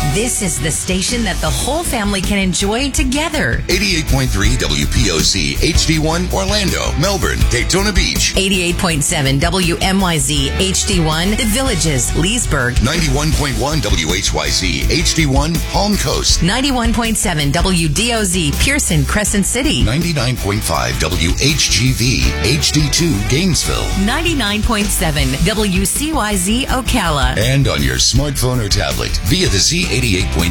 This is the station that the whole family can enjoy together. 88.3 WPOC HD1 Orlando, Melbourne, Daytona Beach. 88.7 WMYZ HD1 The Villages, Leesburg. 91.1 WHYZ HD1 Palm Coast. 91.7 WDOZ Pearson, Crescent City. 99.5 WHGV HD2 Gainesville. 99.7 WCYZ Ocala. And on your smartphone or tablet via the Z88.3